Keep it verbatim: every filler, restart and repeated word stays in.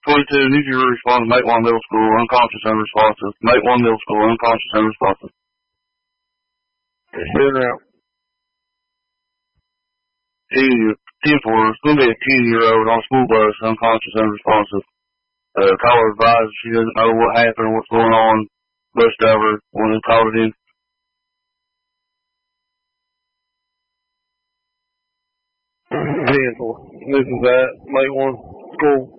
twenty-two, need you to respond to Make One Middle School, unconscious, unresponsive. Make One Middle School, unconscious, unresponsive. In route. ten four, it's going to be a ten-year-old on a school bus, unconscious, unresponsive. Uh, caller advised she doesn't know what happened, what's going on. Bus driver wanted to call it in. ten four. This is that Make One School.